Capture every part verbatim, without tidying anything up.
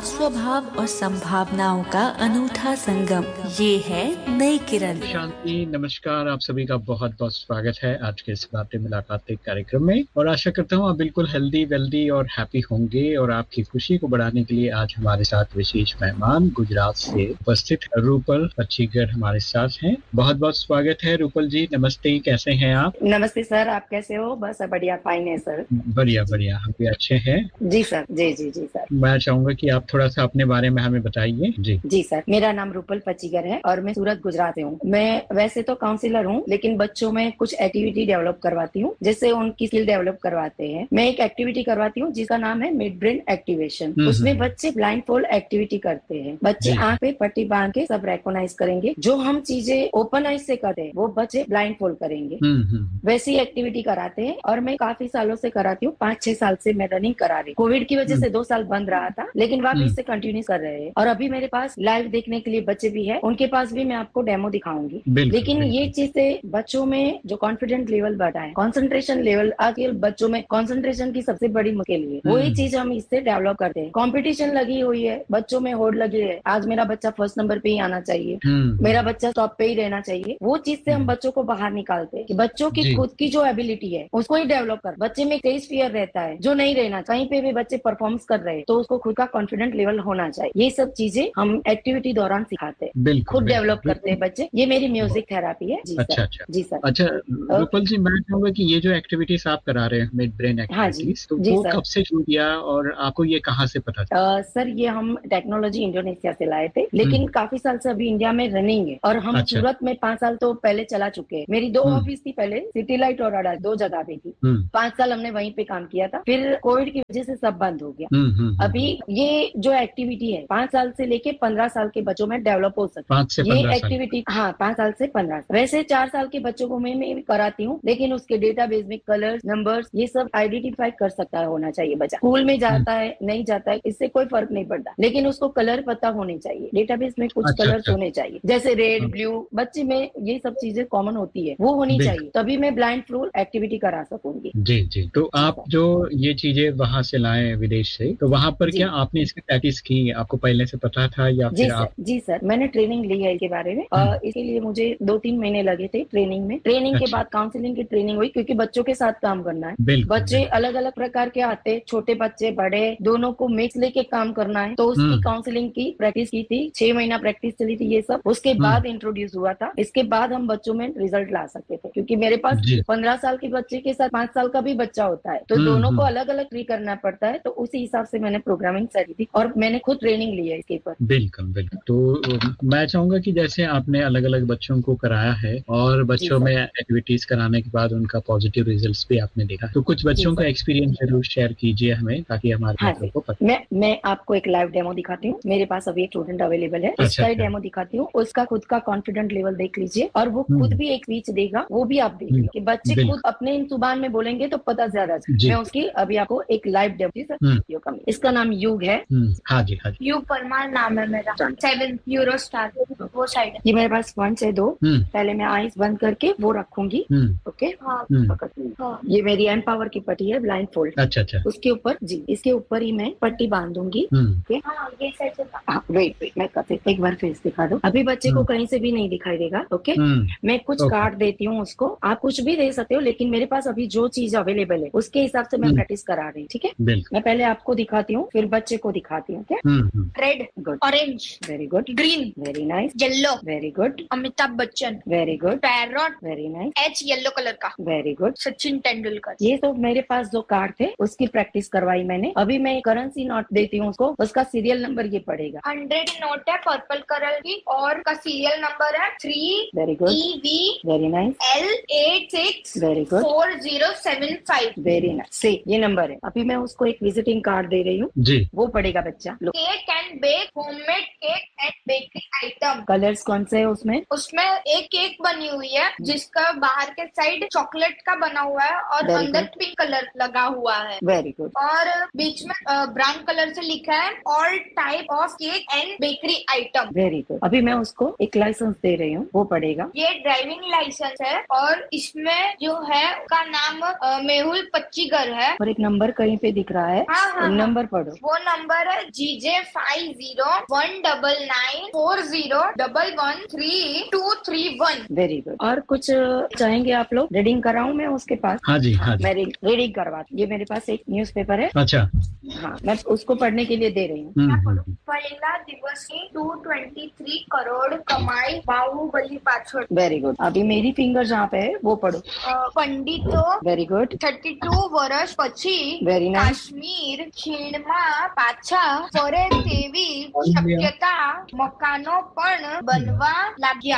स्वभाव और संभावनाओं का अनूठा संगम, ये है नई किरण। शांति नमस्कार, आप सभी का बहुत बहुत स्वागत है आज के इस बातें मुलाकातें कार्यक्रम में। और आशा करता हूँ आप बिल्कुल हेल्दी वेल्दी और हैप्पी होंगे। और आपकी खुशी को बढ़ाने के लिए आज हमारे साथ विशेष मेहमान गुजरात से उपस्थित रूपल पच्चीगर हमारे साथ हैं। बहुत बहुत स्वागत है रूपल जी, नमस्ते, कैसे हैं आप? नमस्ते सर, आप कैसे हो? बस बढ़िया, फाइन है सर। बढ़िया बढ़िया, हम भी अच्छे हैं जी सर। जी जी जी सर। मैं चाहूंगा कि आप थोड़ा सा अपने बारे में हमें बताइए। जी जी सर, मेरा नाम रूपल पच्चीगर है और मैं सूरत गुजरात से हूँ। मैं वैसे तो काउंसलर हूँ, लेकिन बच्चों में कुछ एक्टिविटी डेवलप करवाती हूँ, जिससे उनकी स्किल डेवलप करवाते हैं। मैं एक एक्टिविटी करवाती हूँ जिसका नाम है मिड ब्रेन एक्टिवेशन। उसमें बच्चे ब्लाइंड फोल्ड एक्टिविटी करते हैं। बच्चे आंख पे पट्टी बांध के सब रेकोनाइज करेंगे। जो हम चीजें ओपन आइज से करते हैं वो बच्चे ब्लाइंड फोल्ड करेंगे। वैसी एक्टिविटी कराते हैं और मैं काफी सालों से कराती हूँ। पाँच छह साल से मैं रनिंग करा रही हूँ। कोविड की वजह से दो साल बंद रहा था, लेकिन वापिस से कंटिन्यू कर रहे हैं। और अभी मेरे पास लाइव देखने के लिए बच्चे भी है, उनके पास भी मैं आपको डेमो दिखाऊंगी। लेकिन ये चीज से बच्चों में जो कॉन्फिडेंट लेवल बढ़ा है, कॉन्सेंट्रेशन लेवल, आजकल बच्चों में कॉन्सेंट्रेशन की सबसे बड़ी मुश्किल है, वही चीज हम इससे डेवलप करते हैं। कॉम्पिटिशन लगी हुई है, बच्चों में होड़ लगी है, आज मेरा बच्चा फर्स्ट नंबर पे ही आना चाहिए, मेरा बच्चा टॉप पे ही रहना चाहिए। वो चीज से हम बच्चों को बाहर निकालते हैं कि बच्चों की खुद की जो एबिलिटी है उसको ही डेवलप कर। बच्चे में स्टेज फियर रहता है जो नहीं रहना, कहीं पे भी बच्चे परफॉर्मेंस कर रहे हैं तो उसको खुद का कॉन्फिडेंट लेवल होना चाहिए। ये सब चीजें हम एक्टिविटी दौरान सिखाते हैं, खुद डेवलप करते हैं बच्चे। ये मेरी म्यूजिक थेरापी है। जी अच्छा सर। अच्छा जी सर। अच्छा रूपल जी, मैं चाहूंगा कि ये जो एक्टिविटीज आप करा रहे हैं मिड ब्रेन एक्टिविटीज, तो वो कब से शुरू किया और आपको ये कहाँ से पता चला? सर ये हम टेक्नोलॉजी इंडोनेशिया से लाए थे, लेकिन काफी साल से अभी इंडिया में रनिंग है। और हम अच्छा। सूरत में पांच साल तो पहले चला चुके हैं। मेरी दो ऑफिस थी पहले, सिटी लाइट और अडा, दो जगह पे थी। पांच साल हमने वहीं पे काम किया था, फिर कोविड की वजह से सब बंद हो गया। अभी ये जो एक्टिविटी है पांच साल से लेके पंद्रह साल के बच्चों में डेवलप हो सकता है। ये एक्टिविटी हाँ पांच साल से पंद्रह साल। वैसे चार साल के बच्चों को मैं मैं कराती हूँ, लेकिन उसके डेटाबेस में कलर्स, नंबर्स, ये सब आइडेंटिफाई कर सकता है होना चाहिए बच्चा। स्कूल में जाता है नहीं जाता है इससे कोई फर्क नहीं पड़ता, लेकिन उसको कलर पता होने चाहिए। डेटाबेस में कुछ अच्छा, कलर्स अच्छा। होने चाहिए, जैसे रेड, ब्लू। बच्चे में ये सब चीजें कॉमन होती है, वो होनी चाहिए, तभी मैं ब्लाइंड फ्लोर एक्टिविटी करा सकूंगी। जी जी। तो आप जो ये चीजें वहां से लाए विदेश से, तो वहां पर क्या आपने इसकी प्रैक्टिस की? आपको पहले से पता था या जी फिर सर, आप? जी सर, मैंने ट्रेनिंग ली है इसके बारे में। और इसके लिए मुझे दो तीन महीने लगे थे ट्रेनिंग में। ट्रेनिंग के बाद काउंसलिंग की ट्रेनिंग हुई, क्योंकि बच्चों के साथ काम करना है। बच्चे अलग अलग प्रकार के आते, छोटे बच्चे, बड़े, दोनों को मिक्स लेके काम करना है। तो उसकी काउंसलिंग की प्रैक्टिस की थी, छह महीना प्रैक्टिस चली थी ये सब। उसके बाद इंट्रोड्यूस हुआ था। इसके बाद हम बच्चों में रिजल्ट ला सकते थे, क्योंकि मेरे पास पंद्रह साल के बच्चे के साथ पांच साल का भी बच्चा होता है, तो दोनों को अलग अलग ट्री करना पड़ता है। तो उसी हिसाब से मैंने प्रोग्रामिंग करी थी और मैंने खुद ट्रेनिंग ली है इसके ऊपर। बिल्कुल बिल्कुल। तो मैं चाहूंगा कि जैसे आपने अलग अलग बच्चों को कराया है और बच्चों में एक्टिविटीज कराने के बाद उनका पॉजिटिव रिजल्ट्स भी आपने देखा, तो कुछ बच्चों का एक्सपीरियंस जरूर शेयर कीजिए हमें, ताकि हमारे बच्चों को पता। मैं मैं आपको एक लाइव डेमो दिखाती हूँ। मेरे पास अभी एक स्टूडेंट अवेलेबल है, उसका ही डेमो दिखाती हूँ। उसका खुद का कॉन्फिडेंट लेवल देख लीजिए, और वो खुद भी एक स्पीच देगा, वो भी आप देखिए कि बच्चे खुद अपने जुबान में बोलेंगे तो पता ज्यादा। मैं उसकी अभी आपको एक लाइव डेमो, इसका नाम युग है। हाँ जी हाँ जी। युग परमार नाम है मेरा। सेवन यूरो स्टार वो साइड है। ये मेरे पास वन से दो। पहले मैं आईज बंद करके वो रखूंगी। ओके हाँ। हाँ। ये मेरी एम पावर की पट्टी है, ब्लाइंड फोल्ड। अच्छा अच्छा। उसके ऊपर जी, इसके ऊपर ही मैं पट्टी बांधूंगी। हाँ, ये साइड से वेट वेट मैं करते एक बार फेस दिखा दो। अभी बच्चे को कहीं से भी नहीं दिखाई देगा। ओके मैं कुछ कार्ड देती हूँ उसको, आप कुछ भी दे सकते हो, लेकिन मेरे पास अभी जो चीज अवेलेबल है उसके हिसाब से मैं प्रैक्टिस करा रही हूँ। ठीक है, मैं पहले आपको दिखाती हूँ फिर बच्चे को दिखाती हूँ। क्या? Red, good, orange, very good, green, very nice, yellow, very good, Amitabh Bachchan, very good, parrot, very nice, H yellow colour का, वेरी गुड, सचिन तेंदुलकर। ये तो मेरे पास जो कार्ड थे उसकी प्रैक्टिस करवाई मैंने। अभी मैं करेंसी नोट देती हूँ उसको, उसका सीरियल नंबर ये पड़ेगा। हंड्रेड नोट है पर्पल कलर की और का सीरियल नंबर है three very good, E V very nice, L eight six very good, four zero seven five. Very nice, से ये नंबर है। अभी मैं उसको एक विजिटिंग कार्ड दे रही हूँ जी, वो पड़ेगा बच्चा। Cake and bake, homemade cake and bakery item. Colours कौन से है उसमें? उसमें एक केक बनी हुई है जिसका बाहर के साइड चॉकलेट का बना हुआ है और Very अंदर good. पिंक कलर लगा हुआ है। वेरी गुड, और बीच में ब्राउन कलर से लिखा है all type of cake and bakery item. Very good. अभी मैं उसको एक लाइसेंस दे रही हूँ, वो पड़ेगा। ये ड्राइविंग लाइसेंस है और इसमें जो है उसका नाम अ, मेहुल पच्चीगर है। और एक नंबर कहीं पे दिख रहा है। हाँ हाँ नंबर पढ़ो। वो नंबर नंबर है जी जे five zero one double nine four zero double one three to three one. Very good. और कुछ चाहेंगे आप लोग? रीडिंग कराऊं मैं उसके पास? हाँ जी, हाँ जी। मैं रीडिंग करवा, ये मेरे पास एक न्यूज़पेपर है। अच्छा। हाँ, मैं उसको पढ़ने के लिए दे रही हूँ। हम्म, हम्म, हम्म। पहला दिवस की टू ट्वेंटी थ्री करोड़ कमाई बाहुबली पाछड़। Very good. अभी मेरी फिंगर जहाँ पे है वो पढ़ो। पंडितो वेरी गुड। थर्टी टू वर्ष પછી वेरी नाइस। કાશ્મીર ખીણમાં પાછા ફરે તેવી શક્યતા મકાનો પણ બનવા लाग्या।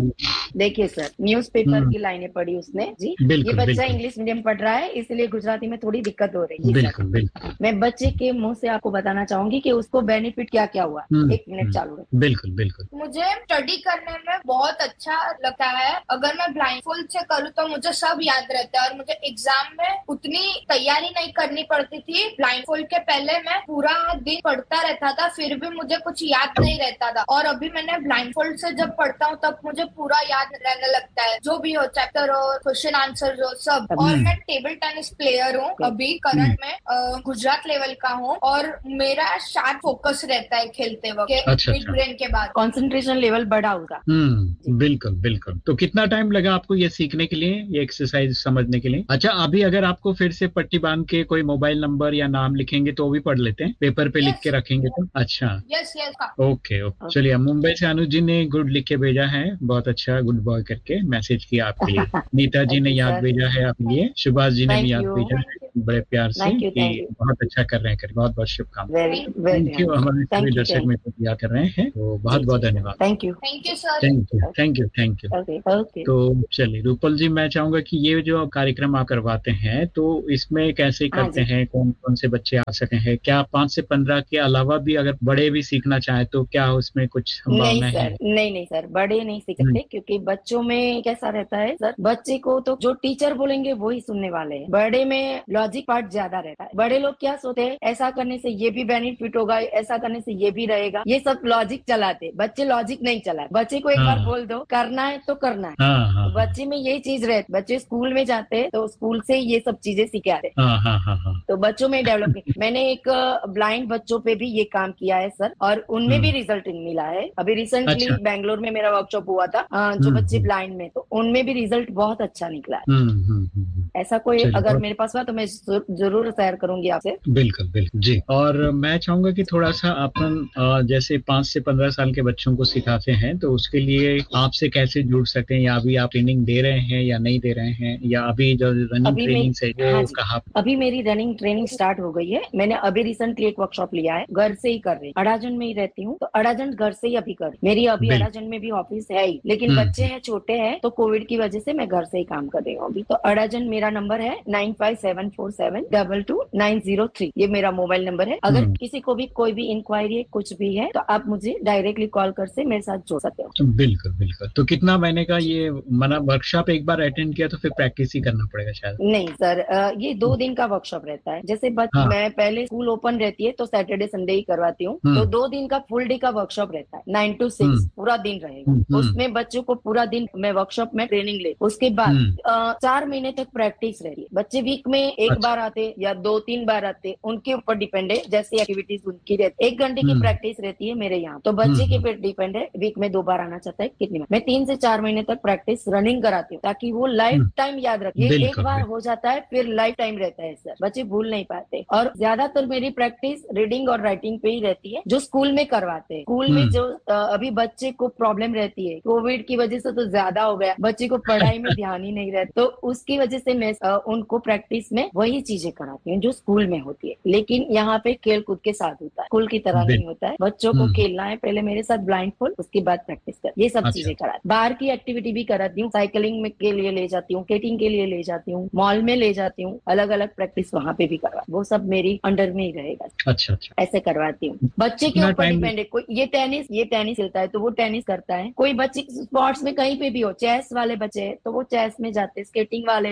देखिए सर, न्यूज़पेपर की लाइनें पढ़ी उसने जी। ये बच्चा इंग्लिश मीडियम पढ़ रहा है, इसलिए गुजराती में थोड़ी दिक्कत हो रही है। बिल्कुल बिल्कुल। मैं बच्चे के मुंह से आपको बताना चाहूंगी कि उसको बेनिफिट क्या क्या हुआ। एक मिनट चालू रहे। बिल्कुल बिल्कुल। मुझे स्टडी करने में बहुत अच्छा लगता है। अगर मैं ब्लाइंडफोल्ड से करूँ तो मुझे सब याद रहता है और मुझे एग्जाम में उतनी तैयारी नहीं करनी पड़ती थी। ब्लाइंडफोल्ड के पहले मैं पूरा दिन पढ़ता रहता था, फिर भी मुझे कुछ याद नहीं रहता था। और अभी मैंने ब्लाइंडफोल्ड से जब पढ़ता हूँ तब मुझे पूरा याद रहने लगता है, जो भी हो, चैप्टर हो, क्वेश्चन आंसर हो, सब। और मैं टेबल टेनिस प्लेयर हूँ, अभी करंट में अ, गुजरात लेवल का हूँ और मेरा शार्प फोकस रहता है खेलते वक्त। अच्छा, मिड ब्रेन के बाद कंसंट्रेशन लेवल बढ़ा होगा। हम्म, बिल्कुल बिल्कुल। तो कितना टाइम लगा आपको ये सीखने के लिए, ये एक्सरसाइज समझने के लिए? अच्छा, अभी अगर आपको फिर से पट्टी बांध के कोई मोबाइल नंबर या नाम लिखेंगे तो भी पढ़ लेते हैं, पेपर पे लिख के रखेंगे तो? अच्छा, यस यस। Okay okay. चलिए, मुंबई से अनुज जी ने गुड लिख के भेजा है, बहुत अच्छा, गुड बॉय करके मैसेज किया आपके लिए। नीता जी ने याद भेजा है आपके लिए, सुभाष जी ने भी याद भेजा है बड़े प्यार से कि बहुत अच्छा कर रहे हैं, कर बहुत बहुत शुभकामनाएं। Thank you. हमारे सभी दर्शक मित्र याद कर रहे हैं, तो बहुत बहुत धन्यवाद। Thank you. Thank you sir. Thank you thank you thank you. Okay okay. तो चलिए रूपल जी, मैं चाहूंगा कि ये जो कार्यक्रम आप करवाते हैं तो इसमें कैसे करते हैं, कौन कौन से बच्चे आ सके हैं? क्या पाँच से पंद्रह के अलावा भी अगर बड़े भी सीखना चाहे तो क्या उसमें कुछ संभावना है? नहीं नहीं सर, बड़े नहीं सीखते, क्योंकि बच्चों में कैसा रहता है सर, बच्चे को तो जो टीचर बोलेंगे वही सुनने वाले हैं। बड़े में लॉजिक पार्ट ज्यादा रहता है। बड़े लोग क्या सोचते हैं, ऐसा करने से ये भी बेनिफिट होगा, ऐसा करने से ये भी रहेगा, ये सब लॉजिक चलाते। बच्चे लॉजिक नहीं चलाते। बच्चे को एक बार बोल दो करना है तो करना है। हाँ, हाँ, तो बच्चे में यही चीज रहती। बच्चे स्कूल में जाते हैं तो स्कूल से ये सब चीजें सिखाते हैं। हाँ, हाँ, हाँ, हाँ। तो बच्चों में डेवलपमेंट, मैंने एक ब्लाइंड बच्चों पे भी ये काम किया है सर, और उनमें भी रिजल्ट मिला है। अभी रिसेंटली अच्छा। बैंगलोर में मेरा वर्कशॉप हुआ था, अ, जो बच्चे ब्लाइंड में, तो उनमें भी रिजल्ट बहुत अच्छा निकला है। हम्म, हम्म, हम्म। ऐसा कोई चलिए, अगर बहुत- मेरे पास हुआ तो मैं जरू- जरूर शेयर करूंगी आपसे। बिल्कुल बिल्कुल जी। और मैं चाहूंगा कि थोड़ा सा अपन अ, जैसे पाँच से पंद्रह साल के बच्चों को सिखाते हैं तो उसके लिए आपसे कैसे जुड़ सकते हैं, या अभी आप ट्रेनिंग दे रहे हैं या नहीं दे रहे हैं, या अभी जो रनिंग अभी ट्रेनिंग मैं- से वो हाँ जी। कहाँ? अभी मेरी रनिंग ट्रेनिंग स्टार्ट हो गई है। मैंने अभी रिसेंटली एक वर्कशॉप लिया है, घर से ही कर रही हूँ। अड़ाजन में ही रहती हूँ, तो अड़ाजन घर से ही अभी कर रही हूँ। मेरी अभी बिल्कुल। अड़ाजन में भी ऑफिस है ही, लेकिन हम्म। बच्चे हैं, छोटे हैं, तो कोविड की वजह से मैं घर से ही काम कर रही हूँ अभी। तो अड़ाजन मेरा नंबर है nine five seven four seven double two nine zero three. ये मेरा मोबाइल नंबर है। अगर हम्म। किसी को भी कोई भी इंक्वायरी है, कुछ भी है, तो आप मुझे डायरेक्टली कॉल कर से मेरे साथ जोड़ सकते हो। बिल्कुल बिल्कुल। तो कितना महीने का ये मना वर्कशॉप एक बार अटेंड किया तो फिर प्रैक्टिस ही करना पड़ेगा शायद? नहीं सर, अ, ये दो दिन का वर्कशॉप रहता है। जैसे बच, हाँ। मैं पहले स्कूल ओपन रहती है तो सैटरडे संडे ही करवाती हूँ, हम्म। तो दो दिन का फुल डे का वर्कशॉप रहता है, नाइन टू सिक्स हम्म। पूरा दिन रहेगा। हम्म। उसमें बच्चों को पूरा दिन मैं वर्कशॉप में ट्रेनिंग ले, उसके बाद हम्म। अ, चार महीने तक प्रैक्टिस रहती है। बच्चे वीक में एक अच्छा। बार आते या दो तीन बार आते, उनके ऊपर डिपेंड है, जैसी एक्टिविटीज उनकी रहती है। एक घंटे की हम्म। प्रैक्टिस रहती है मेरे यहाँ, तो बच्चे के हम्म। पे डिपेंड है, वीक में दो बार आना चाहता है कितनी बार। मैं तीन से चार महीने तक प्रैक्टिस रनिंग कराती हूँ, ताकि वो लाइफ टाइम याद रखे। ये एक बिल्कुल, बार बिल्कुल। हो जाता है फिर लाइफ टाइम रहता है सर, बच्चे भूल नहीं पाते। और ज्यादातर मेरी प्रैक्टिस रीडिंग और राइटिंग पे ही रहती है, जो स्कूल में करवाते हैं। स्कूल में हम्म। जो अ, अभी बच्चे को प्रॉब्लम रहती है, कोविड की वजह से तो ज्यादा हो गया, बच्चे को पढ़ाई में ध्यान ही नहीं रहता, तो उसकी वजह से मैं अ, उनको प्रैक्टिस में वही चीजें कराती हूँ जो स्कूल में होती है। लेकिन यहाँ पे खेल कूद के साथ होता है, स्कूल की तरह बिल- नहीं होता है। बच्चों को हम्म। खेलना है, पहले मेरे साथ ब्लाइंड फोल्ड, उसके बाद प्रैक्टिस कर, ये सब अच्छा। चीजें कराती। बाहर की एक्टिविटी भी कराती हूँ, साइकिलिंग में के लिए ले जाती हूँ, स्केटिंग के लिए ले जाती हूँ, मॉल में ले जाती हूँ, अलग अलग प्रैक्टिस वहाँ पे भी करवा, वो सब मेरी अंडर में ही रहेगा। अच्छा अच्छा। ऐसे करवाती हूँ। बच्चे के कितना ऊपर टाइम? डिपेंड है, कोई ये टेनिस ये टेनिस खेलता है तो वो टेनिस करता है, कोई बच्चे स्पोर्ट्स में कहीं पे भी हो, चेस वाले बच्चे हैं तो वो चेस में जाते हैं, स्केटिंग वाले तो स्केटिंग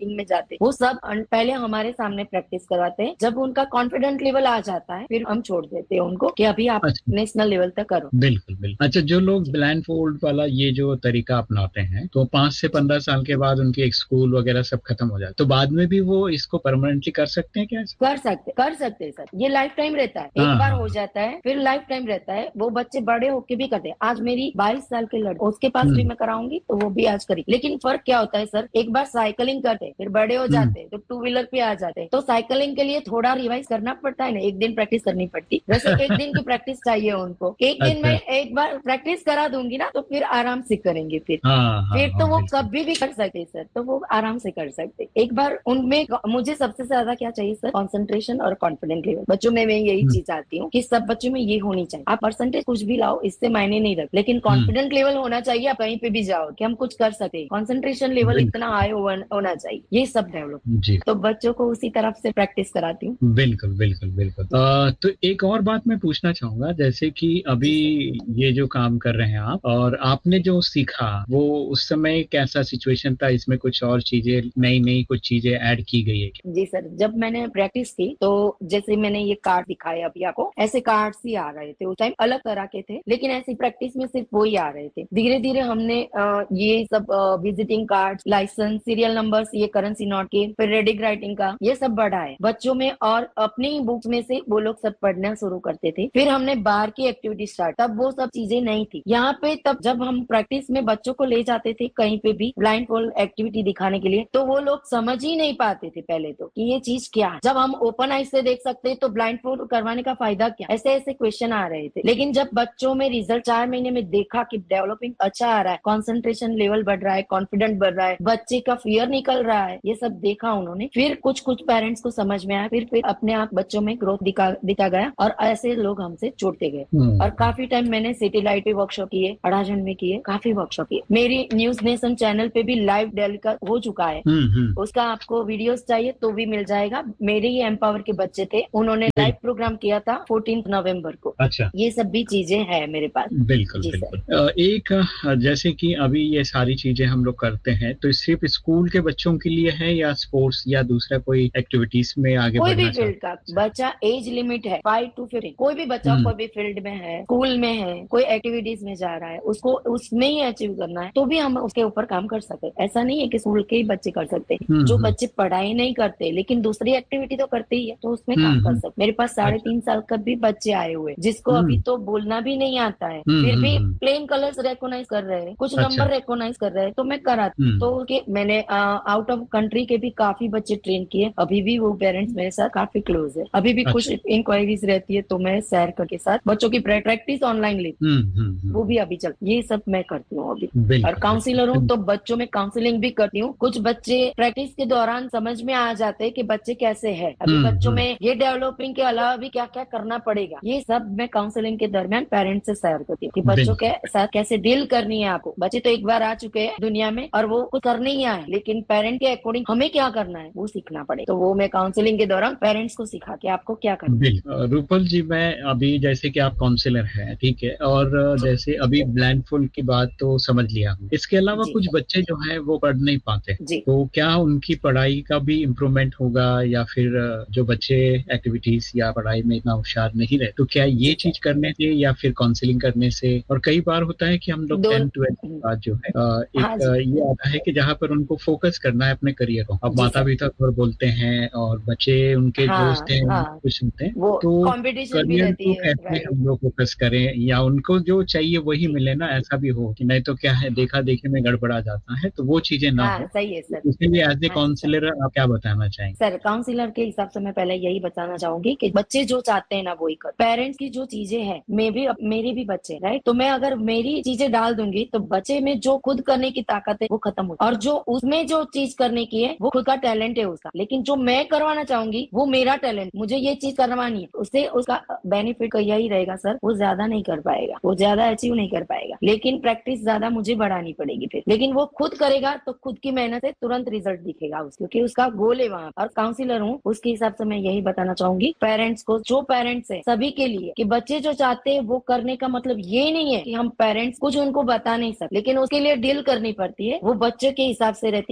मीटिंग में जाते, वो सब पहले हमारे सामने प्रैक्टिस करवाते हैं। जब उनका कॉन्फिडेंट लेवल आ जाता है फिर हम छोड़ देते हैं उनको कि अभी आप अच्छा। नेशनल लेवल तक करो। बिल्कुल बिल्कुल। अच्छा, जो लोग ब्लाइंड फोल्ड वाला ये जो तरीका अपनाते हैं तो पांच से पंद्रह साल के बाद उनके स्कूल वगैरह सब खत्म हो जाए, तो बाद में भी वो इसको परमानेंटली कर सकते हैं क्या? कर सकते कर सकते हैं सर, ये लाइफ टाइम रहता है। एक हाँ, बार हाँ। हो जाता है फिर लाइफ टाइम रहता है। वो बच्चे बड़े होके भी करते हैं। आज मेरी बाईस साल के लड़के, उसके पास भी हम्म, मैं कराऊंगी तो वो भी आज करी। लेकिन फर्क क्या होता है सर, एक बार साइकिलिंग करते हैं फिर बड़े हो हम्म, जाते हैं तो टू व्हीलर पे आ जाते हैं, तो साइकिलिंग के लिए थोड़ा रिवाइज करना पड़ता है ना, एक दिन प्रैक्टिस करनी पड़ती। वैसे एक दिन की प्रैक्टिस चाहिए उनको। एक दिन में अच्छा। एक बार प्रैक्टिस करा दूंगी ना तो फिर आराम से करेंगे। फिर हाँ हाँ फिर तो हाँ, वो बिल्कुल। कभी भी कर सकते सर, तो वो आराम से कर सकते। एक बार उनमें मुझे सबसे ज्यादा क्या चाहिए सर, कंसंट्रेशन और कॉन्फिडेंट लेवल। बच्चों में मैं यही हम्म, चीज चाहती हूँ कि सब बच्चों में ये होनी चाहिए। आप परसेंटेज कुछ भी लाओ इससे मायने नहीं रख, लेकिन हम्म, कॉन्फिडेंट लेवल होना चाहिए। आप कहीं पे भी जाओ कि हम कुछ कर सके, कंसंट्रेशन लेवल इतना बिल्कुल। हाई होना चाहिए। ये सब डेवलप, जी, तो बच्चों को उसी तरफ से प्रैक्टिस कराती हूँ। बिल्कुल बिल्कुल बिल्कुल। अ, तो एक और बात मैं पूछना चाहूंगा, जैसे कि अभी जी सर। ये जो काम कर रहे हैं आप और आपने जो सीखा वो उस समय कैसा सिचुएशन था, इसमें कुछ और चीजें नई नई कुछ चीजें ऐड की गई है क्या? जी सर, जब मैंने प्रैक्टिस की तो जैसे मैंने ये कार्ड दिखाए अभी आपको, ऐसे कार्ड्स ही आ रहे थे। उस टाइम अलग तरह के थे लेकिन ऐसी प्रैक्टिस में सिर्फ वो ही आ रहे थे। धीरे धीरे हमने अ, ये सब visiting card, licence, serial numbers, ये करेंसी नोट के, फिर रेडिक राइटिंग का ये सब बढ़ाए बच्चों में, और अपनी ही बुक्स में से वो लोग सब पढ़ना शुरू करते थे। फिर हमने बाहर की एक्टिविटी स्टार्ट, तब वो सब चीजें नहीं थी यहाँ पे। तब जब हम प्रैक्टिस में बच्चों को ले जाते थे कहीं पे भी ब्लाइंड फोल्ड एक्टिविटी दिखाने के लिए, तो वो लोग समझ ही नहीं पाते थे पहले तो कि ये चीज क्या है। जब हम ओपन आइज से देख सकते तो ब्लाइंड फोल्ड करवाने का फायदा क्या, ऐसे ऐसे क्वेश्चन आ रहे थे। लेकिन जब बच्चों में रिजल्ट चार महीने में देखा कि डेवलपिंग अच्छा आ रहा है, कॉन्सेंट्रेशन लेवल बढ़ रहा है, कॉन्फिडेंट बढ़ रहा है, बच्चे का फियर निकल रहा है, ये सब देखा उन्होंने, फिर कुछ कुछ पेरेंट्स को समझ में आया। फिर फिर अपने आप बच्चों में ग्रोथ दिखा दिखा गया और ऐसे लोग हमसे जुड़ते गए। और काफी टाइम मैंने सिटी लाइट पे वर्कशॉप किए, अड़ाजन में किए, काफी वर्कशॉप किए। मेरी न्यूज नेशन चैनल पे भी लाइव डेली का हो चुका है, हम्म हम्म, उसका आपको वीडियोस चाहिए तो भी मिल जाएगा। मेरे ही एम्पावर के बच्चे थे, उन्होंने लाइव बिल्कुल। प्रोग्राम किया था फोर्टीन नवंबर को। अच्छा। ये सब भी चीजें हैं मेरे पास। बिल्कुल जी सर। बिल्कुल। अ, एक अ, जैसे कि अभी ये सारी चीजें हम लोग करते हैं तो सिर्फ स्कूल के बच्चों के लिए है या स्पोर्ट्स या दूसरा कोई एक्टिविटीज में आगे कोई भी बढ़ना फील्ड चाहते का हैं? बच्चा, एज लिमिट है फाइव टू फिफ्टीन, कोई भी बच्चा हम्म कोई भी फील्ड में है, स्कूल में है, कोई एक्टिविटीज में जा रहा है, उसको उसमें ही अचीव करना है तो भी हम उसके ऊपर काम कर सकते हैं। ऐसा नहीं है कि स्कूल के ही बच्चे कर सकते हैं। हम्म जो हम्म बच्चे पढ़ाई नहीं करते लेकिन दूसरी एक्टिविटी तो करते ही है तो उसमें हम्म काम कर हम्म, सकते। मेरे पास साढ़े अच्छा। तीन साल का भी बच्चे आए हुए जिसको अभी हम्म तो बोलना भी नहीं आता है, हम्म फिर हम्म भी हम्म, प्लेन कलर्स रेकोनाइज कर रहे हैं, कुछ अच्छा। नंबर रेकोनाइज कर रहे हैं, तो मैं कराती हूँ। हम्म, तो के मैंने आउट ऑफ कंट्री के भी काफी बच्चे ट्रेन किए। अभी भी वो पेरेंट्स मेरे साथ काफी क्लोज है। अभी भी कुछ अच्छा। इंक्वायरीज रहती है तो मैं शेयर करके साथ बच्चों की प्रैक्टिस ऑनलाइन लेती हम्म हम्म हूँ, हम्म वो भी हम्म, अभी चल, ये सब मैं करती हूँ अभी। और बिल्कुल काउंसिलर हूँ बिल्कुल। तो बच्चों में काउंसलिंग भी करती हूँ। कुछ बच्चे प्रैक्टिस के दौरान समझ में आ जाते हैं कि बच्चे कैसे हैं, अभी हम्म बच्चों हम्म, में ये डेवलपिंग के अलावा भी क्या क्या करना पड़ेगा, ये सब मैं काउंसलिंग के दरमियान पेरेंट्स से शेयर करती हूँ कि बच्चों के बिल्कुल साथ कैसे डील करनी है आपको। बच्चे तो एक बार आ चुके हैं दुनिया में और वो कुछ करने ही आए, लेकिन पेरेंट के अकॉर्डिंग हमें क्या करना है वो सीखना पड़े, तो वो मैं काउंसलिंग के दौरान पेरेंट्स को सिखा के आपको क्या करना है। बिल्कुल। रूपल जी, मैं अभी जैसे कि आप काउंसलर हैं, ठीक है, और जी जैसे अभी ब्लाइंडफुल की बात तो समझ लिया हमने, इसके अलावा जी कुछ बच्चे जो हैं वो पढ़ नहीं पाते, जी तो क्या उनकी पढ़ाई का भी इम्प्रूवमेंट होगा, या फिर जो बच्चे एक्टिविटीज या पढ़ाई में इतना होशियार नहीं रहे तो क्या ये जी चीज सर। करने से या फिर काउंसलिंग करने से? और कई बार होता है कि हम लोग दो टेंथ ट्वेल्थ के बाद जो है अ, हाँ एक जी। अ, ये आता है कि जहाँ पर उनको फोकस करना है अपने करियर को, अब जी माता सर। पिता थोड़ा बोलते हैं और बच्चे उनके दोस्त हाँ हैं हाँ, कुछ सुनते हैं, वो तो कंपटीशन भी करियर रहती को है, कैसे राइट। हम लोग फोकस करें या उनको जो चाहिए वही जी मिले ना, ऐसा भी हो कि नहीं तो क्या है देखा देखी में गड़बड़ा जाता है, तो वो चीजें ना हाँ हो। सही है तो सर। इसके लिए एज ए हाँ जी सर। काउंसलर आप क्या बताना चाहेंगे? सर काउंसिलर के हिसाब से मैं पहले यही बताना चाहूंगी कि बच्चे जो चाहते हैं ना वही कर। पेरेंट्स की जो चीजें हैं, मैं भी मेरे भी बच्चे राइट, तो मैं अगर मेरी चीजें डाल दूंगी तो बच्चे में जो खुद करने की ताकत है वो खत्म हो, और जो उसमें जो चीज करने की है वो खुद का टैलेंट है उसका, लेकिन जो मैं करवाना चाहूंगी वो मेरा टैलेंट, मुझे ये चीज करवानी है, उससे उसका बेनिफिट यही रहेगा सर, वो ज्यादा नहीं कर पाएगा, वो ज्यादा अचीव नहीं कर पाएगा, लेकिन प्रैक्टिस ज्यादा मुझे बढ़ानी पड़ेगी फिर। लेकिन वो खुद करेगा तो खुद की मेहनत से तुरंत रिजल्ट दिखेगा उसको, क्योंकि उसका गोल है वहाँ। और काउंसिलर हूँ उसके हिसाब से मैं यही बताना चाहूंगी पेरेंट्स को, जो पेरेंट्स है सभी के लिए, कि बच्चे जो चाहते हैं वो करने का मतलब ये नहीं है कि हम पेरेंट्स कुछ उनको बता नहीं सकते, लेकिन उसके लिए डील करनी पड़ती है, वो बच्चे के हिसाब से रहती है। कुछ बच्चे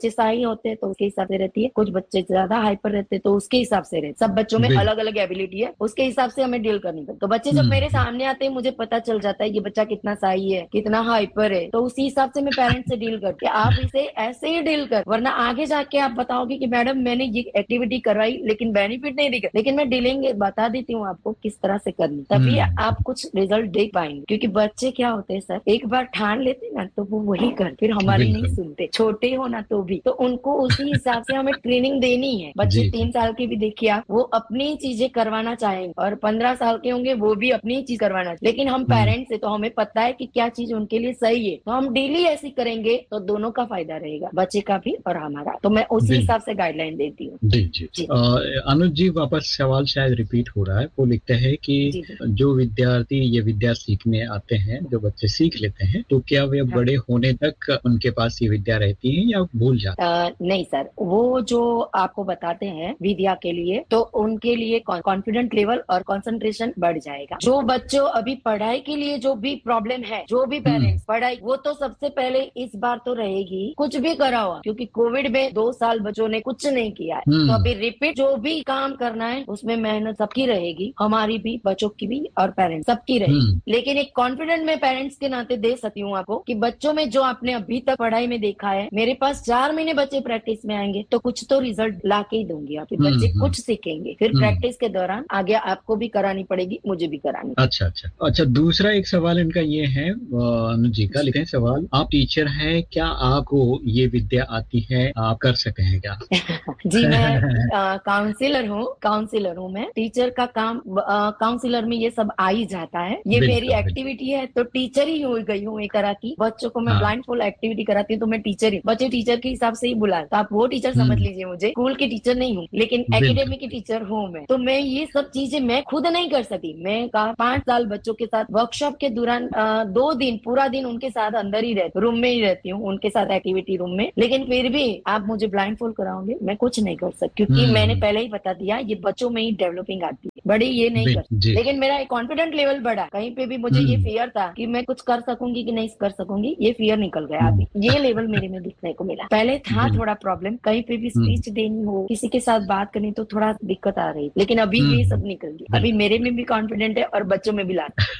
बच्चे शाही होते हैं तो उसके हिसाब से रहती है, कुछ बच्चे ज्यादा हाइपर रहते हैं तो उसके हिसाब से रहते। सब बच्चों में अलग अलग एबिलिटी है, उसके हिसाब से हमें डील करनी पड़ती। तो बच्चे जब मेरे सामने आते हैं मुझे पता चल जाता है ये बच्चा कितना शाही है, कितना हाइपर है, तो उसी हिसाब से मैं पेरेंट्स से डील करती हूँ। आप इसे ऐसे ही डील कर, वरना आगे जाके आप बताओगे कि मैडम मैंने ये एक्टिविटी करवाई लेकिन बेनिफिट नहीं दिखा। लेकिन मैं डीलिंग बता देती हूँ आपको किस तरह से करनी, तभी आप कुछ रिजल्ट देख पाएंगे। क्योंकि बच्चे क्या होते हैं सर, एक बार ठान लेते ना तो वो वही कर, फिर हमारी नहीं सुनते, छोटे हो ना तो भी। तो उनको उसी हिसाब से हमें ट्रेनिंग देनी है। बच्चे तीन साल के भी देखिए आप, वो अपनी चीजें करवाना चाहेंगे, और पंद्रह साल के होंगे वो भी अपनी चीज करवाना। लेकिन हम पेरेंट्स है तो हमें पता है कि क्या चीज उनके लिए सही है, तो हम डेली ऐसी करेंगे तो दोनों का फायदा रहेगा, बच्चे का भी और हमारा। तो मैं उसी हिसाब से गाइडलाइन देती हूँ। जी जी, जी। अनुज जी, वापस सवाल शायद रिपीट हो रहा है। वो लिखते हैं कि जी जी। जो विद्यार्थी ये विद्या सीखने आते हैं, जो बच्चे सीख लेते हैं, तो क्या वे हाँ। बड़े होने तक उनके पास ये विद्या रहती है या भूल जाते हैं? नहीं सर, वो जो आपको बताते हैं विद्या के लिए, तो उनके लिए कॉन्फिडेंट लेवल और कंसंट्रेशन बढ़ जाएगा। जो बच्चों अभी पढ़ाई के लिए जो भी प्रॉब्लम है, जो भी पेरेंट्स पढ़ाई, वो तो सबसे पहले इस बार तो रहेगी, कुछ भी करा हुआ, क्योंकि कोविड में दो साल बच्चों ने कुछ नहीं किया है, तो अभी रिपीट जो भी काम करना है उसमें मेहनत सबकी रहेगी, हमारी भी, बच्चों की भी और पेरेंट्स सबकी रहेगी। लेकिन एक कॉन्फिडेंट मैं पेरेंट्स के नाते दे सकती हूँ आपको कि बच्चों में जो आपने अभी तक पढ़ाई में देखा है, मेरे पास चार महीने बच्चे प्रैक्टिस में आएंगे तो कुछ तो रिजल्ट ला के ही दूंगी। आप बच्चे कुछ सीखेंगे, फिर प्रैक्टिस के दौरान आगे आपको भी करानी पड़ेगी, मुझे भी करानी। अच्छा अच्छा अच्छा। दूसरा एक सवाल इनका ये है, अनुज जी का लिखते हैं सवाल, आप टीचर हैं, क्या आपको ये विद्या आती है, आप कर सके हैं क्या? जी मैं काउंसिलर हूँ, काउंसिलर हूँ मैं। टीचर का काम, काउंसिलर में ये सब आ ही जाता है, ये मेरी एक्टिविटी है, तो टीचर ही हो गई हूँ एक तरह की। बच्चों को मैं ब्लाइंड फुल एक्टिविटी कराती हूँ तो मैं टीचर ही, बच्चे टीचर के हिसाब से ही बुलाए, तो आप वो टीचर समझ लीजिए मुझे। स्कूल की टीचर नहीं हूँ लेकिन एकेडमी की टीचर हूँ मैं। तो मैं ये सब चीजें मैं खुद नहीं कर सकती। मैं कहा पांच साल बच्चों के साथ वर्कशॉप के दौरान दो दिन पूरा दिन उनके साथ अंदर ही रहती, रूम में ही रहती हूँ, उनके साथ एक्टिविटी रूम में। लेकिन फिर भी आप मुझे ब्लाइंड फुल कराओगे, मैं कुछ नहीं कर सकती, क्योंकि मैंने पहले ही बता दिया ये बच्चों में ही डेवलपिंग आती है, बड़ी ये नहीं कर। लेकिन मेरा कॉन्फिडेंट लेवल बढ़ा, कहीं पे भी मुझे ये फियर था कि मैं कुछ कर सकूंगी कि नहीं कर सकूंगी, ये फियर निकल गया। अभी ये लेवल मेरे में दिखने को मिला। पहले था थोड़ा प्रॉब्लम, कहीं पे भी स्पीच देनी हो, किसी के साथ बात करनी तो थोड़ा दिक्कत आ रही, लेकिन अभी ये सब निकल गया। अभी मेरे में भी कॉन्फिडेंट है और बच्चों में भी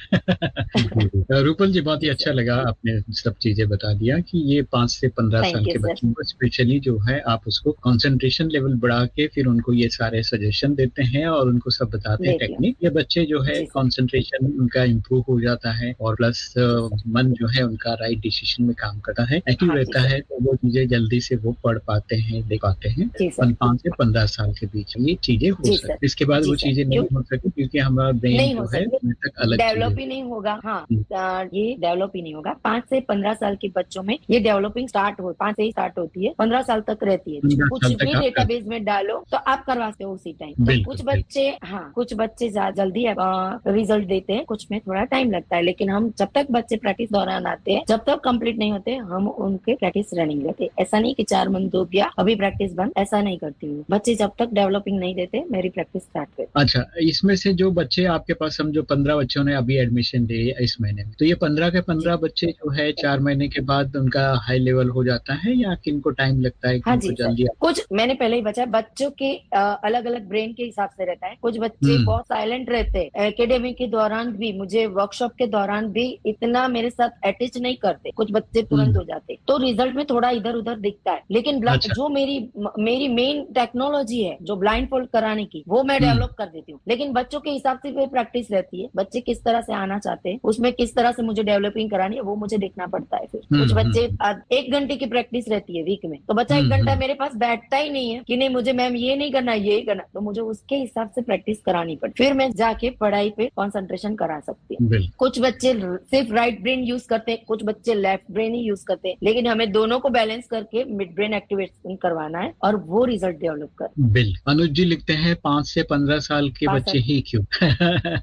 लाता। रूपल जी, बहुत ही अच्छा लगा, आपने सब चीजें बता दिया कि ये पांच से पंद्रह साल के बच्चों को स्पेशली जो है आप उसको कंसंट्रेशन लेवल बढ़ा के फिर उनको ये सारे सजेशन देते हैं और उनको सब बताते हैं टेक्निक। ये बच्चे जो है कंसंट्रेशन उनका इम्प्रूव हो जाता है और प्लस मन जो है उनका राइट डिसीजन में काम करता है, एक्टिव हाँ, रहता है, तो वो चीजें जल्दी से वो पढ़ पाते हैं, देख पाते हैं। पाँच से पंद्रह साल के बीच ये चीजें हो सकती, इसके बाद वो चीजें नहीं हो सकती क्योंकि हमारा ब्रेन जो है अलग डेवलप ही नहीं होगा। हाँ, ये डेवलप ही नहीं होगा। पाँच से पंद्रह साल के बच्चों में ये डेवलपिंग स्टार्ट हो, पाँच से ही स्टार्ट होती है, पंद्रह साल तक रहती है। कुछ भी डेटाबेस में डालो तो आप करवाते हो उसी टाइम। तो कुछ बच्चे हाँ कुछ बच्चे जल्दी रिजल्ट देते हैं, कुछ में थोड़ा टाइम लगता है। लेकिन हम जब तक बच्चे प्रैक्टिस दौरान आते हैं, जब तक कंप्लीट नहीं होते, हम उनके प्रैक्टिस रनिंग रहते। ऐसा नहीं कि चार मंथ हो गया अभी प्रैक्टिस बंद, ऐसा नहीं करती हूँ। बच्चे जब तक डेवलपिंग नहीं देते मेरी प्रैक्टिस स्टार्ट करते। अच्छा, इसमें से जो बच्चे आपके पास समझो पंद्रह बच्चों ने अभी एडमिशन लिया इस महीने में, तो ये पंद्रह के पंद्रह बच्चे जो है चार महीने के बाद उनका हाई लेवल हो जाता है या किनको टाइम लगता है? हाँ जी, जल्दी कुछ मैंने पहले ही बचा, बच्चों के अलग अलग ब्रेन के हिसाब से रहता है। कुछ बच्चे बहुत साइलेंट रहते हैं, एकेडमी के दौरान भी, मुझे वर्कशॉप के दौरान भी इतना मेरे साथ अटैच नहीं करते, कुछ बच्चे तुरंत हो जाते, तो रिजल्ट में थोड़ा इधर उधर दिखता है। लेकिन अच्छा। जो मेरी मेरी मेन टेक्नोलॉजी है जो ब्लाइंड फोल्ड कराने की, वो मैं डेवलप कर देती हूँ। लेकिन बच्चों के हिसाब से भी प्रैक्टिस रहती है, बच्चे किस तरह से आना चाहते हैं, उसमें किस तरह से मुझे डेवलपिंग करानी है वो मुझे देखना पड़ता है। फिर कुछ बच्चे एक घंटे की प्रैक्टिस रहती है वीक में, तो बच्चा एक घंटा मेरे पास बैठता ही नहीं है कि नहीं मुझे मैम ये नहीं करना ये करना, तो मुझे उसके हिसाब से प्रैक्टिस करानी पड़ती, फिर मैं जाके पढ़ाई पे कंसंट्रेशन करा सकती हूँ। कुछ बच्चे सिर्फ राइट ब्रेन यूज करते हैं, कुछ बच्चे लेफ्ट ब्रेन ही यूज करते हैं, लेकिन हमें दोनों को बैलेंस करके मिड ब्रेन एक्टिवेशन करवाना है और वो रिजल्ट डेवलप कर। बिल्कुल। अनुज जी लिखते हैं पांच से पंद्रह साल के बच्चे ही क्यों?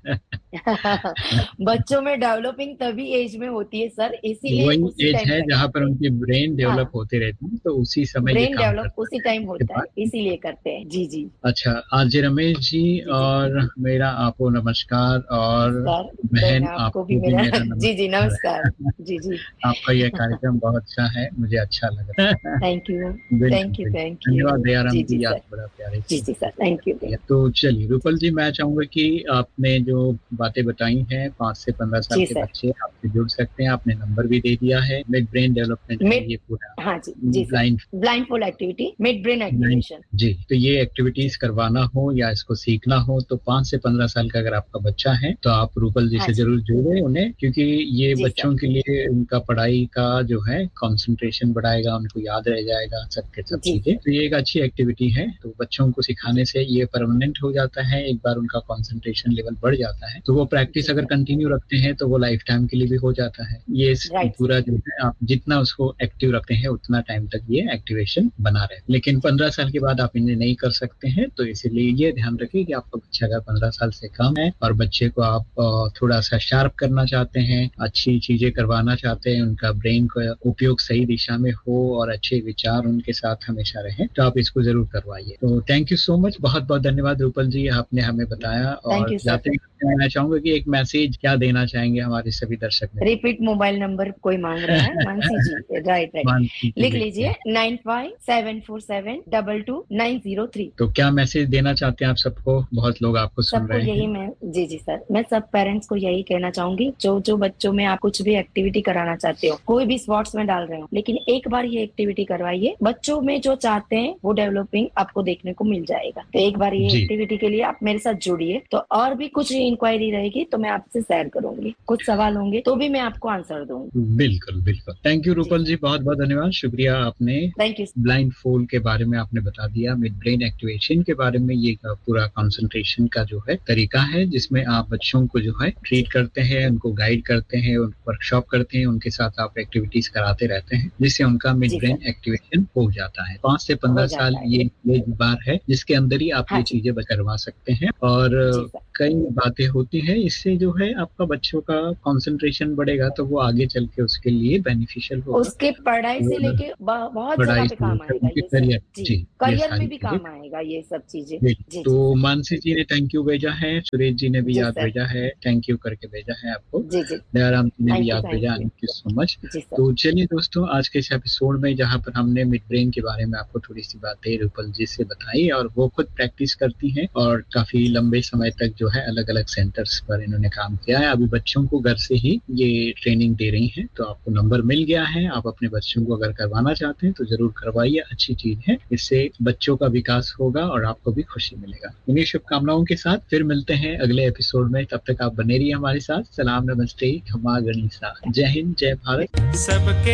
बच्चों में डेवलपिंग तभी एज में होती है सर, इसीलिए वही उसी एज टाइम है करते जहाँ हैं। पर उनके ब्रेन डेवलप हाँ, होते रहते हैं, तो उसी समय ये ब्रेन काम डेवलप करता उसी है। टाइम उसके होता है, बाद इसीलिए करते हैं। जी जी अच्छा, आरजे रमेश जी, जी जी और मेरा आपको नमस्कार, और सर, देन बहन आपको भी आपको भी मेरा मेरा जी जी नमस्कार। नमस्कार। जी जी आपका यह कार्यक्रम बहुत अच्छा है, मुझे अच्छा लग रहा है। थैंक यू बिल्कुल थैंक यू बिल्कुल, थैंक धन्यवाद यू। दयाराम जी जी जी, आप सर। बड़ा प्यारे जी से जी सर, इंट्रोड्यूस थैंक यू किया। तो चलिए रूपल जी, मैं चाहूंगा कि आपने जो बातें बताई हैं, पाँच से पंद्रह साल जी के सर। बच्चे आपसे जुड़ सकते हैं, आपने नंबर भी दे दिया है। मिड ब्रेन डेवलपमेंट है मिड ये पूरा, हाँ जी जी sir, blind blind full activity, mid brain नहीं, एक्टिवेशन। जी, तो ये जी एक्टिविटीज करवाना हो या इसको सीखना हो तो पाँच से पंद्रह साल का अगर आपका बच्चा है तो आप रूपल जी हाँ से जी जरूर जोड़ें उन्हें, क्योंकि ये जी सर। बच्चों के लिए उनका पढ़ाई का जो है कंसंट्रेशन बढ़ाएगा, उनको याद रह जाएगा सब के सब जी चीजें। सर। तो ये एक अच्छी एक्टिविटी है, तो बच्चों को सिखाने जी से ये परमानेंट हो जाता है। एक बार उनका कंसंट्रेशन लेवल बढ़ जाता है तो वो प्रैक्टिस जी अगर सर। कंटिन्यू रखते हैं तो वो लाइफ टाइम के लिए भी हो जाता है। ये राइट सर। पूरा जो है, आप जितना उसको एक्टिव रखते हैं उतना टाइम तक ये एक्टिवेशन बना रहे। लेकिन पंद्रह साल के बाद आप इन्हें नहीं कर सकते हैं, तो इसीलिए ये ध्यान रखिए कि आपका बच्चा अगर पंद्रह साल से कम है और बच्चे को आप अ, थोड़ा सा शार्प करना चाहते हैं, अच्छी चीजें करवाना चाहते हैं, उनका ब्रेन का उपयोग सही दिशा में हो और अच्छे विचार उनके साथ हमेशा रहे, तो आप इसको जरूर करवाइए। तो थैंक यू सो मच, बहुत बहुत धन्यवाद रूपल जी, आपने हमें बताया। थैंक और यू सर। जाते जाते मैं चाहूंगा कि एक मैसेज क्या देना चाहेंगे हमारे सभी दर्शक मित्रों रिपीट मोबाइल नंबर कोई मांग रहा है, मानसी जी। राइट राइट, मानसी जी लिख लिखते लीजिए हैं। Nine five seven four seven double two nine zero three. तो क्या मैसेज देना चाहते हैं आप सबको? बहुत लोग आपको सुन सबको रहे यही हैं। मैं जी जी सर, मैं सब पेरेंट्स को यही कहना चाहूंगी, जो जो बच्चों में आप कुछ भी एक्टिविटी कराना चाहते हो, कोई भी स्पोर्ट्स में डाल रहे हो, लेकिन एक बार ये एक्टिविटी करवाइए। बच्चों में जो चाहते हैं वो डेवलपिंग आपको देखने को मिल जाएगा। तो एक बार ये जी, एक्टिविटी के लिए आप मेरे साथ जुड़िए, तो और भी कुछ इंक्वायरी रहेगी तो मैं आपसे शेयर करूंगी, कुछ सवाल होंगे तो भी मैं आपको आंसर दूंगी। बिल्कुल बिल्कुल। Thank you ji Rupal sir, जी, बहुत बहुत धन्यवाद, शुक्रिया। आपने थैंक यू। ब्लाइंड फोल्ड के बारे में आपने बता दिया, मिड ब्रेन एक्टिवेशन के बारे में। ये पूरा कंसंट्रेशन का जो है तरीका है जिसमें आप बच्चों को जो है जी ट्रीट करते हैं, उनको गाइड करते हैं, उनको वर्कशॉप करते हैं, उनके साथ आप एक्टिविटीज कराते रहते हैं जिससे उनका मिड जी ब्रेन सर, एक्टिवेशन हो जाता है। पाँच से हो पंद्रह साल जाता है। ये ये बार है जिसके अंदर ही आप हाँ ये जी चीजें करवा सकते हैं। और जी सर, कई बातें होती हैं, इससे जो है आपका बच्चों का कंसंट्रेशन बढ़ेगा तो वो आगे चल के उसके लिए बेनिफिशियल होगा। उसके पढ़ाई से और लेके ब- बहुत जगह पढ़ाई पे से काम लेकर आएगा उनके ये सर। करियर, जी, जी, ये करियर में सारी भी चीजें। काम आएगा ये सब चीजें। जी, जी तो जी सर। मानसी जी ने थैंक यू भेजा है, सुरेश जी ने भी जी याद सर। भेजा है, थैंक यू करके भेजा है आपको, जी जी, दयाराम जी ने भी थैंक यू याद थैंक भेजा, you. Thank you so much. Ji sir. तो चलिए दोस्तों, आज के इस एपिसोड में जहाँ पर हमने मिड ब्रेन के बारे में आपको थोड़ी सी बातें रूपल जी से बताई, और वो खुद प्रैक्टिस करती हैं और काफी जी लंबे समय तक जो है अलग अलग सेंटर्स पर इन्होंने काम किया है। अभी बच्चों को घर से ही ये ट्रेनिंग दे रही हैं, तो आपको नंबर मिल गया है। आप अपने बच्चों को अगर करवाना चाहते हैं तो जरूर करवाइए, अच्छी चीज है, इससे बच्चों का विकास होगा और आपको भी खुशी मिलेगा। इन्हीं शुभकामनाओं के साथ फिर मिलते हैं अगले एपिसोड में, तब तक आप बने रहिए हमारे साथ। सलाम, नमस्ते, खमा गणिसा, जय हिंद, जय भारत। सबके